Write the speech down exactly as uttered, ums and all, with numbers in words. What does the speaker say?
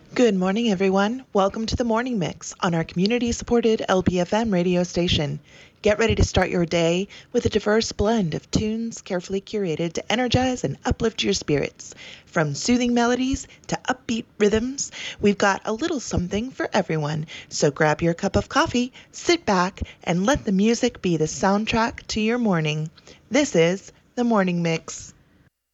Good morning, everyone. Welcome to the Morning Mix on our community-supported L P F M radio station. Get ready to start your day with a diverse blend of tunes carefully curated to energize and uplift your spirits. From soothing melodies to upbeat rhythms, we've got a little something for everyone. So grab your cup of coffee, sit back, and let the music be the soundtrack to your morning. This is the Morning Mix.